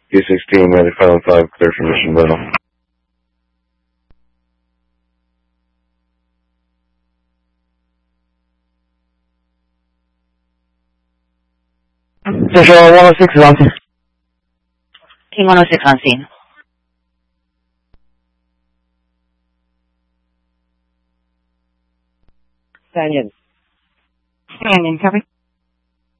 P16, Magic 515, clear for mission battle. Visual 106 is on scene. King 106 on scene. Canyon. Canyon, copy.